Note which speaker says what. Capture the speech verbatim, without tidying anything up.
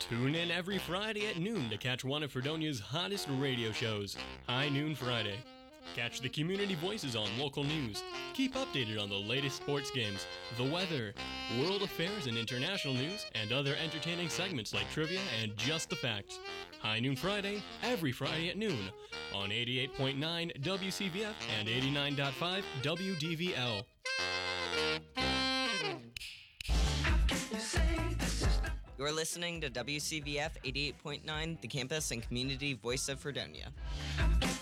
Speaker 1: Tune in every Friday at noon to catch one of Fredonia's hottest radio shows, High Noon Friday. Catch the community voices on local news. Keep updated on the latest sports games, the weather, world affairs and international news, and other entertaining segments like trivia and Just the Facts. High Noon Friday, every Friday at noon, on eighty-eight point nine W C V F and eighty-nine point five W D V L.
Speaker 2: You're listening to W C V F eighty-eight point nine, the campus and community voice of Fredonia.